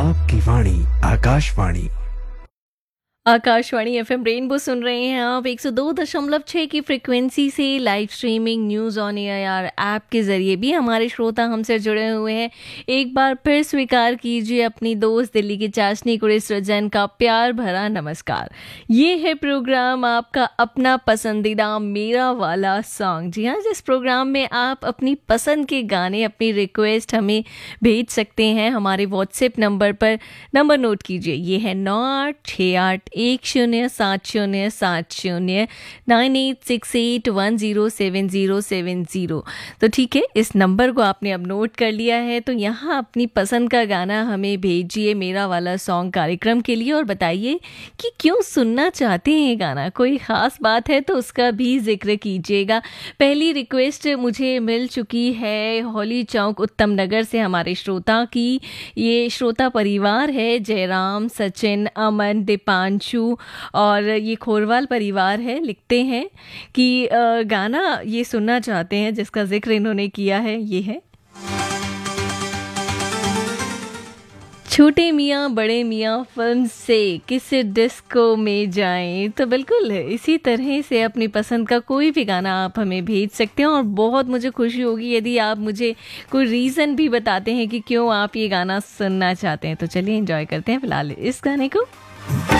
आपकी वाणी Akashvani. Akashvani FM rainbow सुन रहे हैं आप 102.6 की फ्रिक्वेंसी से। Live streaming news on AIR app के ज़रिए भी हमारे श्रोता हमसे जुड़े हुए हैं। एक बार फिर स्वीकार कीजिए अपनी दोस्त दिल्ली की चाशनी कुड़ी सृजन का प्यार भरा नमस्कार। ये है प्रोग्राम आपका अपना पसंदीदा मेरा वाला सॉन्ग। जी हाँ, जिस प्रोग्राम में आप अपनी पसंद के गाने, अपनी रिक्वेस्ट हमें भेज सकते हैं हमारे व्हाट्सएप नंबर पर। नंबर नोट कीजिए, ये है 9868107070 9868107070। तो ठीक है, इस नंबर को आपने अब नोट कर लिया है। तो यहाँ अपनी पसंद का गाना हमें भेजिए मेरा वाला सॉन्ग कार्यक्रम के लिए, और बताइए कि क्यों सुनना चाहते हैं ये गाना। कोई ख़ास बात है तो उसका भी जिक्र कीजिएगा। पहली रिक्वेस्ट मुझे मिल चुकी है हॉली चौक उत्तम नगर से हमारे श्रोता की। ये श्रोता परिवार है जयराम, सचिन, अमन, दीपांशु और ये खोरवाल परिवार है। लिखते हैं कि गाना ये सुनना चाहते हैं जिसका जिक्र इन्होंने किया है। ये है छोटे मियाँ बड़े मियाँ फिल्म से किस डिस्को में जाएं। तो बिल्कुल इसी तरह से अपनी पसंद का कोई भी गाना आप हमें भेज सकते हैं, और बहुत मुझे खुशी होगी यदि आप मुझे कोई रीज़न भी बताते हैं कि क्यों आप ये गाना सुनना चाहते हैं। तो चलिए एंजॉय करते हैं फिलहाल इस गाने को।